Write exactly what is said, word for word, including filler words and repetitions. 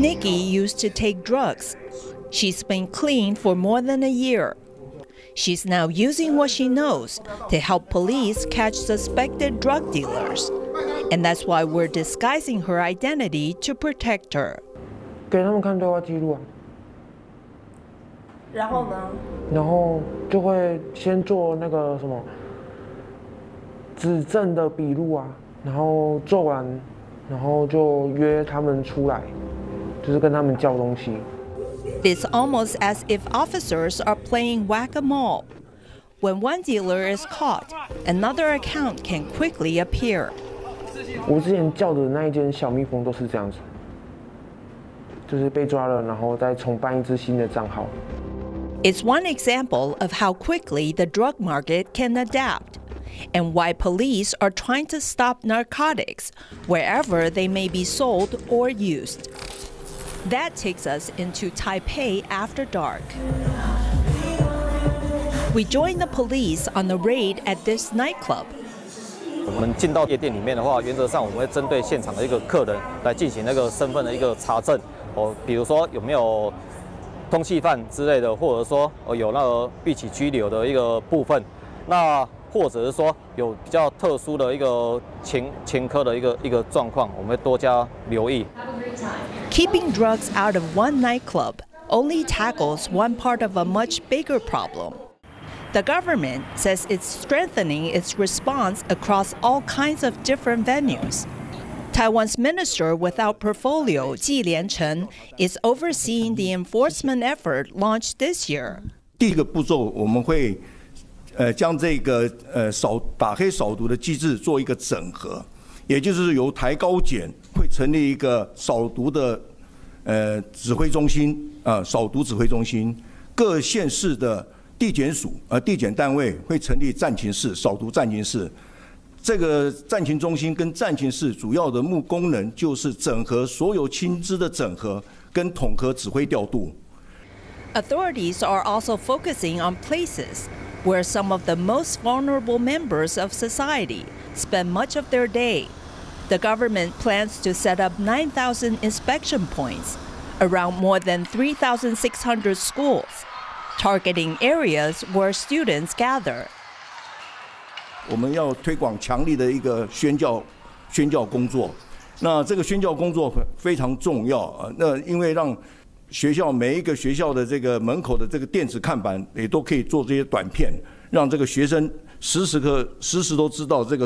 Nikki used to take drugs. She's been clean for more than a year. She's now using what she knows to help police catch suspected drug dealers. And that's why we're disguising her identity to protect her. 给他们看对话记录啊。 然后呢？ 然后就会先做那个什么指证的笔录啊，然后做完，然后就约他们出来，就是跟他们叫东西。 It's almost as if officers are playing whack-a-mole. When one dealer is caught, another account can quickly appear. 我之前叫的那一间小蜜蜂都是这样子，就是被抓了，然后再重办一支新的账号。 It's one example of how quickly the drug market can adapt, and why police are trying to stop narcotics wherever they may be sold or used. That takes us into Taipei after dark. We join the police on the raid at this nightclub. 我们进到夜店里面的话，原则上我们会针对现场的一个客人来进行那个身份的一个查证。哦，比如说有没有通缉犯之类的，或者说哦有那个必起拘留的一个部分。那或者是说有比较特殊的一个前前科的一个一个状况，我们会多加留意。 Keeping drugs out of one nightclub only tackles one part of a much bigger problem. The government says it's strengthening its response across all kinds of different venues. Taiwan's minister without portfolio, Ji Lianchen, is overseeing the enforcement effort launched this year. 第一个步骤，我们会呃将这个呃扫打黑扫毒的机制做一个整合，也就是由台高检会成立一个扫毒的呃指挥中心啊、呃，扫毒指挥中心，各县市的地检署呃地检单位会成立战情室、扫毒战情室。这个战情中心跟战情室主要的目功能就是整合所有亲资的整合跟统合指挥调度。 Authorities are also focusing on places where some of the most vulnerable members of society spend much of their day. The government plans to set up nine thousand inspection points around more than three thousand six hundred schools, targeting areas where students gather. 我们要推广强力的一个宣教宣教工作，那这个宣教工作非常重要啊。那因为让学校每一个学校的这个门口的这个电子看板也都可以做这些短片，让这个学生时时刻时时都知道这个。